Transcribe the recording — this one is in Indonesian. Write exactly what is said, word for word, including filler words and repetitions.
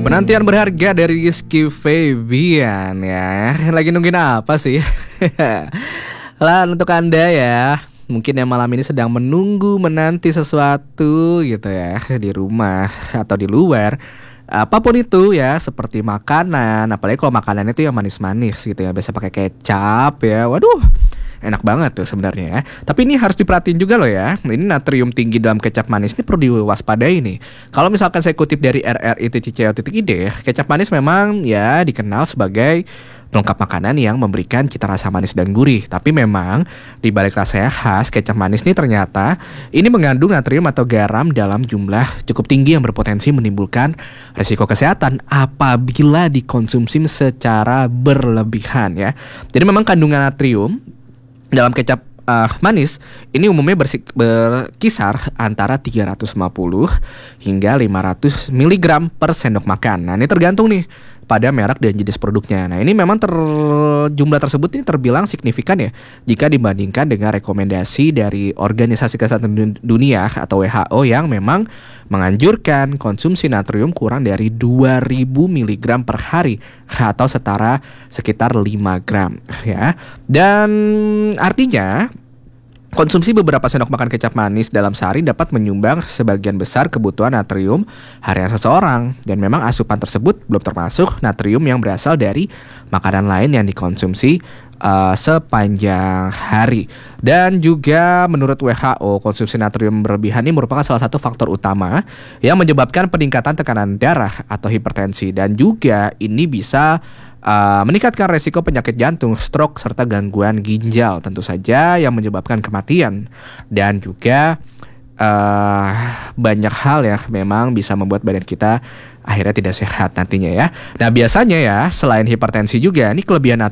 Penantian berharga dari Rizky Febian ya. Lagi nungguin apa sih? Lah untuk Anda ya, mungkin yang malam ini sedang menunggu menanti sesuatu gitu ya, di rumah atau di luar, apapun itu ya, seperti makanan, apalagi kalau makanan itu yang manis-manis gitu ya, biasa pakai kecap ya. Waduh, enak banget tuh sebenarnya ya. Tapi ini harus diperhatiin juga loh ya. Ini natrium tinggi dalam kecap manis ini perlu diwaspadai nih. Kalau misalkan saya kutip dari R R I titik C O titik I D, kecap manis memang ya dikenal sebagai pelengkap makanan yang memberikan cita rasa manis dan gurih. Tapi memang di balik rasa yang khas, kecap manis ini ternyata ini mengandung natrium atau garam dalam jumlah cukup tinggi yang berpotensi menimbulkan resiko kesehatan apabila dikonsumsi secara berlebihan ya. Jadi memang kandungan natrium dalam kecap uh, manis ini umumnya bersik, berkisar antara tiga ratus lima puluh hingga lima ratus miligram per sendok makan. Nah, ini tergantung nih pada merek dan jenis produknya. Nah, ini memang ter, jumlah tersebut ini terbilang signifikan ya jika dibandingkan dengan rekomendasi dari Organisasi Kesehatan Dunia atau W H O yang memang menganjurkan konsumsi natrium kurang dari dua ribu miligram per hari atau setara sekitar lima gram ya. Dan artinya konsumsi beberapa sendok makan kecap manis dalam sehari dapat menyumbang sebagian besar kebutuhan natrium harian seseorang. Dan memang asupan tersebut belum termasuk natrium yang berasal dari makanan lain yang dikonsumsi uh, sepanjang hari. Dan juga menurut W H O, konsumsi natrium berlebihan ini merupakan salah satu faktor utama yang menyebabkan peningkatan tekanan darah atau hipertensi. Dan juga ini bisa Uh, meningkatkan resiko penyakit jantung, stroke, serta gangguan ginjal tentu saja yang menyebabkan kematian. Dan juga uh, banyak hal ya memang bisa membuat badan kita akhirnya tidak sehat nantinya ya. Nah biasanya ya selain hipertensi juga, ini kelebihan